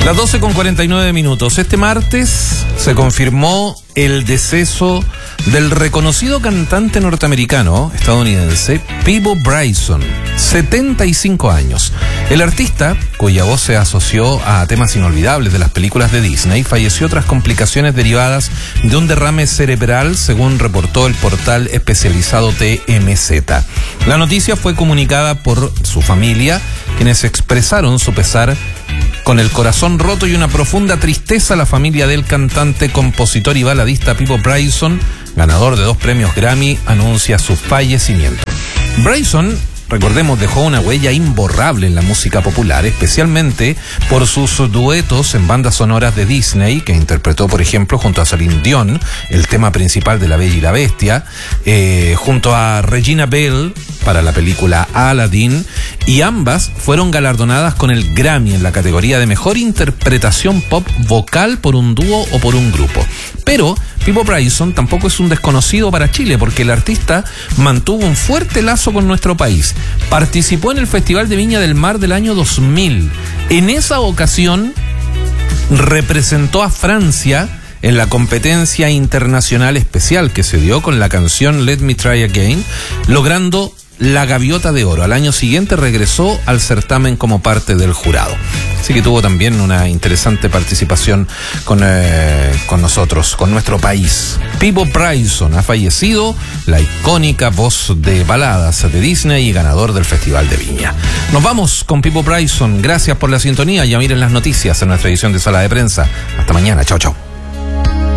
Las 12:49. Este martes se confirmó el deceso del reconocido cantante norteamericano, estadounidense, Peabo Bryson, 75 años. El artista, cuya voz se asoció a temas inolvidables de las películas de Disney, falleció tras complicaciones derivadas de un derrame cerebral, según reportó el portal especializado TMZ. La noticia fue comunicada por su familia, quienes expresaron su pesar. Con el corazón roto y una profunda tristeza, la familia del cantante, compositor y baladista Peabo Bryson, ganador de 2 premios Grammy, anuncia su fallecimiento. Bryson, recordemos, dejó una huella imborrable en la música popular, especialmente por sus duetos en bandas sonoras de Disney, que interpretó, por ejemplo, junto a Celine Dion, el tema principal de La Bella y la Bestia, junto a Regina Bell para la película Aladdin, y ambas fueron galardonadas con el Grammy en la categoría de Mejor Interpretación Pop Vocal por un dúo o por un grupo. Pero Peabo Bryson tampoco es un desconocido para Chile, porque el artista mantuvo un fuerte lazo con nuestro país. Participó en el Festival de Viña del Mar del año 2000. En esa ocasión representó a Francia en la competencia internacional especial que se dio con la canción Let Me Try Again, logrando la Gaviota de Oro. Al año siguiente regresó al certamen como parte del jurado. Así que tuvo también una interesante participación con nosotros, con nuestro país. Peabo Bryson ha fallecido, la icónica voz de baladas de Disney y ganador del Festival de Viña. Nos vamos con Peabo Bryson. Gracias por la sintonía. Ya miren las noticias en nuestra edición de Sala de Prensa. Hasta mañana. Chao, chao.